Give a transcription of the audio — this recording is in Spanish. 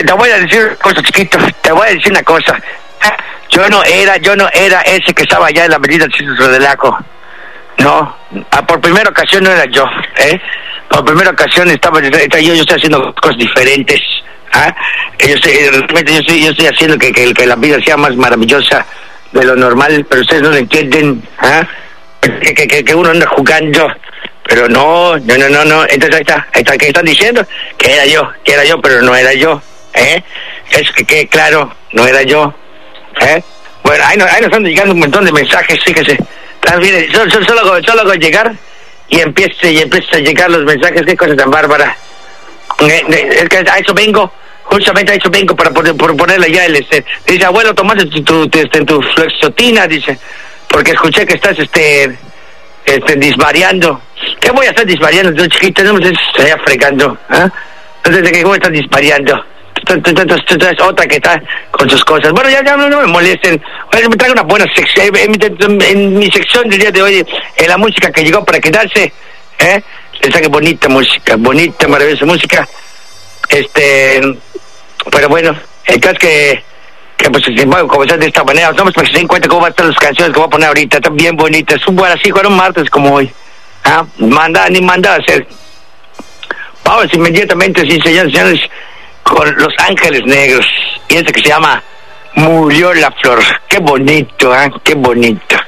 te voy a decir una cosa, chiquito, te voy a decir una cosa. Yo no era ese que estaba allá en la avenida Centro del Lago. No, por primera ocasión no era yo, Por primera ocasión yo estoy haciendo cosas diferentes. Realmente yo estoy haciendo que la vida sea más maravillosa de lo normal, pero ustedes no lo entienden, que uno anda jugando, pero no, entonces ahí está, ¿qué están diciendo? Que era yo, pero no era yo, es que claro, no era yo, bueno, ahí nos están llegando un montón de mensajes, fíjese, también, solo con llegar, y empieza a llegar los mensajes, qué cosa tan bárbara, es que a eso vengo. Justamente a eso vengo para ponerle ya dice, abuelo, tomaste tu fluoxetina, dice, porque escuché que estás disvariando. ¿Qué voy a estar disvariando? Tú, chiquita, no me estés fregando, Entonces, ¿de qué voy a estar disvariando? Tú traes otra que está con sus cosas. Bueno, ya no me molesten. Oye, me traigo una buena sección. En mi sección del día de hoy, en la música que llegó para quedarse, les traigo bonita música, bonita, maravillosa música. Pero bueno, el caso es que pues voy a comenzar de esta manera, vamos para que se den cuenta cómo van a estar las canciones que voy a poner ahorita, están bien bonitas, así fueron martes como hoy, ni manda a hacer. Vamos inmediatamente, sí, señores, con Los Ángeles Negros, y que se llama Murió la Flor. Qué bonito, qué bonito.